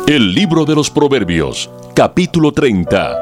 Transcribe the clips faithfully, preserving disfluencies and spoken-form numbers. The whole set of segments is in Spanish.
El libro de los Proverbios, capítulo treinta.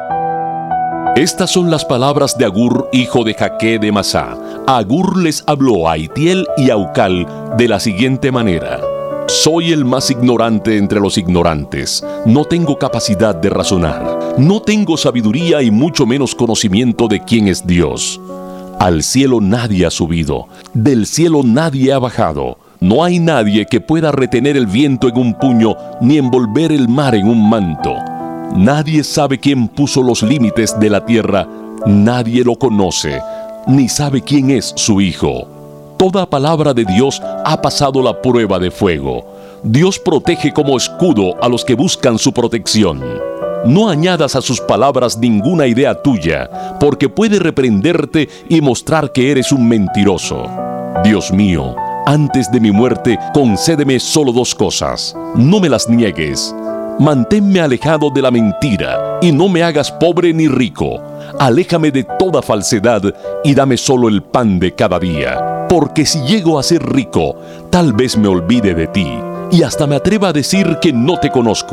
Estas son las palabras de Agur, hijo de Jaque de Masá. Agur les habló a Itiel y a Ucal de la siguiente manera: soy el más ignorante entre los ignorantes. No tengo capacidad de razonar. No tengo sabiduría y mucho menos conocimiento de quién es Dios. Al cielo nadie ha subido, del cielo nadie ha bajado. No hay nadie que pueda retener el viento en un puño, ni envolver el mar en un manto. Nadie sabe quién puso los límites de la tierra, nadie lo conoce, ni sabe quién es su hijo. Toda palabra de Dios ha pasado la prueba de fuego. Dios protege como escudo a los que buscan su protección. No añadas a sus palabras ninguna idea tuya, porque puede reprenderte y mostrar que eres un mentiroso. Dios mío, antes de mi muerte, concédeme solo dos cosas. No me las niegues. Manténme alejado de la mentira, y no me hagas pobre ni rico. Aléjame de toda falsedad, y dame solo el pan de cada día. Porque si llego a ser rico, tal vez me olvide de ti, y hasta me atreva a decir que no te conozco.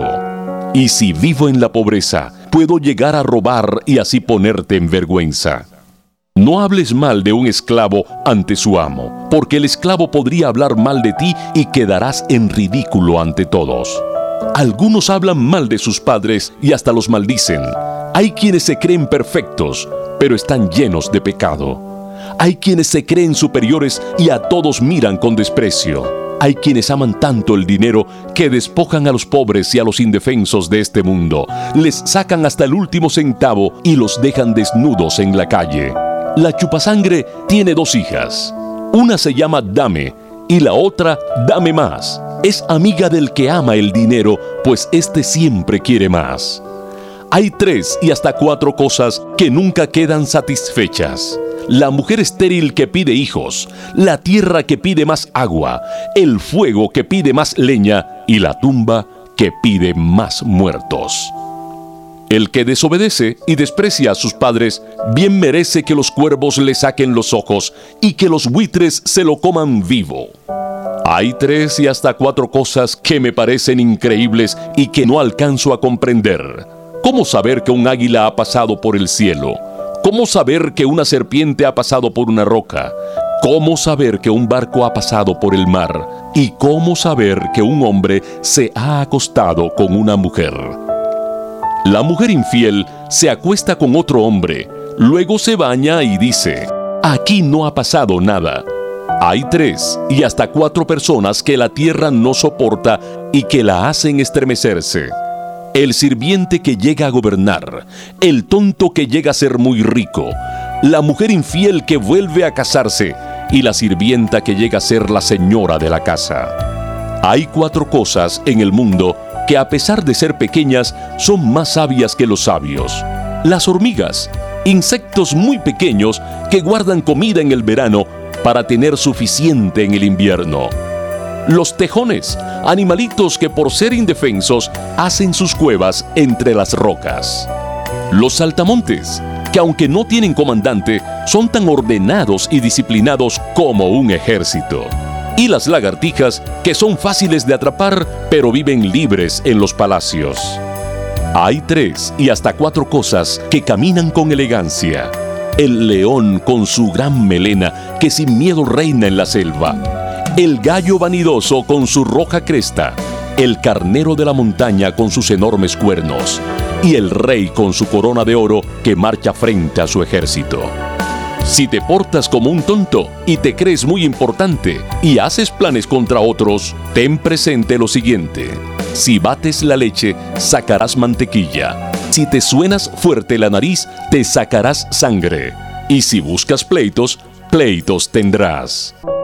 Y si vivo en la pobreza, puedo llegar a robar y así ponerte en vergüenza. No hables mal de un esclavo ante su amo, porque el esclavo podría hablar mal de ti y quedarás en ridículo ante todos. Algunos hablan mal de sus padres y hasta los maldicen. Hay quienes se creen perfectos, pero están llenos de pecado. Hay quienes se creen superiores y a todos miran con desprecio. Hay quienes aman tanto el dinero que despojan a los pobres y a los indefensos de este mundo. Les sacan hasta el último centavo y los dejan desnudos en la calle. La chupasangre tiene dos hijas. Una se llama Dame y la otra Dame Más. Es amiga del que ama el dinero, pues éste siempre quiere más. Hay tres y hasta cuatro cosas que nunca quedan satisfechas: la mujer estéril que pide hijos, la tierra que pide más agua, el fuego que pide más leña y la tumba que pide más muertos. El que desobedece y desprecia a sus padres, bien merece que los cuervos le saquen los ojos y que los buitres se lo coman vivo. Hay tres y hasta cuatro cosas que me parecen increíbles y que no alcanzo a comprender. ¿Cómo saber que un águila ha pasado por el cielo? ¿Cómo saber que una serpiente ha pasado por una roca? ¿Cómo saber que un barco ha pasado por el mar? ¿Y cómo saber que un hombre se ha acostado con una mujer? La mujer infiel se acuesta con otro hombre, luego se baña y dice: aquí no ha pasado nada. Hay tres y hasta cuatro personas que la tierra no soporta y que la hacen estremecerse: el sirviente que llega a gobernar, el tonto que llega a ser muy rico, la mujer infiel que vuelve a casarse y la sirvienta que llega a ser la señora de la casa. Hay cuatro cosas en el mundo que, a pesar de ser pequeñas, son más sabias que los sabios: las hormigas, insectos muy pequeños que guardan comida en el verano para tener suficiente en el invierno; los tejones, animalitos que por ser indefensos hacen sus cuevas entre las rocas; los saltamontes, que aunque no tienen comandante, son tan ordenados y disciplinados como un ejército; y las lagartijas, que son fáciles de atrapar, pero viven libres en los palacios. Hay tres y hasta cuatro cosas que caminan con elegancia: el león con su gran melena, que sin miedo reina en la selva; el gallo vanidoso con su roja cresta; el carnero de la montaña con sus enormes cuernos; y el rey con su corona de oro que marcha frente a su ejército. Si te portas como un tonto y te crees muy importante y haces planes contra otros, ten presente lo siguiente: si bates la leche, sacarás mantequilla; si te suenas fuerte la nariz, te sacarás sangre; y si buscas pleitos, pleitos tendrás.